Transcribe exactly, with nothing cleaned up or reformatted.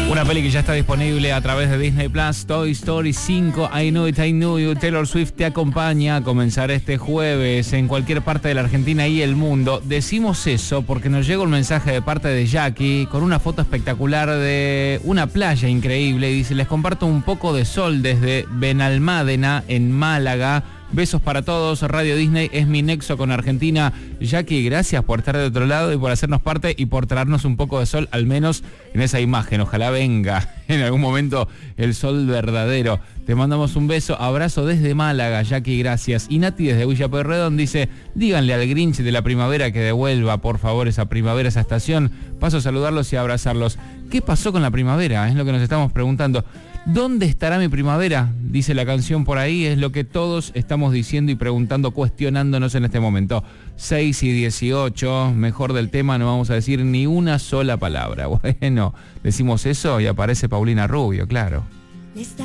Una peli que ya está disponible a través de Disney Plus, Toy Story cinco, I Know It, I Know You. Taylor Swift te acompaña a comenzar este jueves en cualquier parte de la Argentina y el mundo. Decimos eso porque nos llega un mensaje de parte de Jackie con una foto espectacular de una playa increíble y dice: les comparto un poco de sol desde Benalmádena en Málaga. Besos para todos, Radio Disney es mi nexo con Argentina. Jackie, gracias por estar de otro lado y por hacernos parte y por traernos un poco de sol, al menos en esa imagen. Ojalá venga en algún momento el sol verdadero. Te mandamos un beso, abrazo desde Málaga, Jackie, gracias. Y Nati desde Villa Pueyrredón dice: díganle al Grinch de la primavera que devuelva, por favor, esa primavera, esa estación. Paso a saludarlos y a abrazarlos. ¿Qué pasó con la primavera? Es lo que nos estamos preguntando. ¿Dónde estará mi primavera? Dice la canción por ahí, es lo que todos estamos diciendo y preguntando, cuestionándonos en este momento. seis y dieciocho, mejor del tema no vamos a decir ni una sola palabra. Bueno, decimos eso y aparece Paulina Rubio, claro.